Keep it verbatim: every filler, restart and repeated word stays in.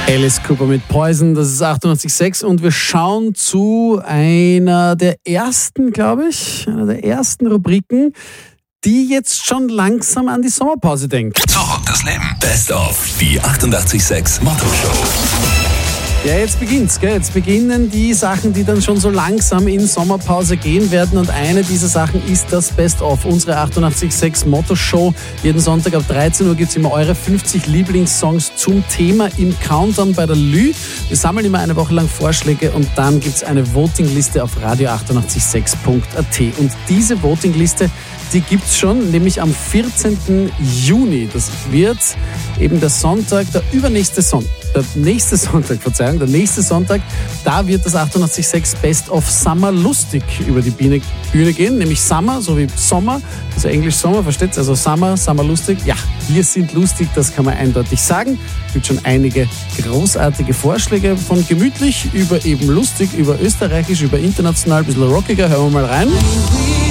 Alice Cooper mit Poison, das ist achtundachtzig Komma sechs und wir schauen zu einer der ersten, glaube ich, einer der ersten Rubriken, die jetzt schon langsam an die Sommerpause denkt. Zurück das Leben. Best of, die achtundachtzig Komma sechs Motto-Show. Ja, jetzt beginnt's, gell? Jetzt beginnen die Sachen, die dann schon so langsam in Sommerpause gehen werden. Und eine dieser Sachen ist das Best-of, unsere achtundachtzig Komma sechs Motto-Show. Jeden Sonntag ab dreizehn Uhr gibt's immer eure fünfzig Lieblingssongs zum Thema im Countdown bei der Lü. Wir sammeln immer eine Woche lang Vorschläge und dann gibt's eine Votingliste auf radio achtundachtzig Komma sechs punkt a t. Und diese Votingliste, die gibt's schon, nämlich am vierzehnten Juni. Das wird eben der Sonntag, der übernächste Sonntag. Der nächste Sonntag, Verzeihung, der nächste Sonntag, da wird das achtundachtzig Komma sechs Best of Summer lustig über die Bühne, Bühne gehen, nämlich Summer, so wie Sommer, also Englisch Sommer, versteht's? Also Summer, Summer lustig. Ja, wir sind lustig, das kann man eindeutig sagen. Es gibt schon einige großartige Vorschläge von gemütlich über eben lustig, über österreichisch, über international, ein bisschen rockiger. Hören wir mal rein.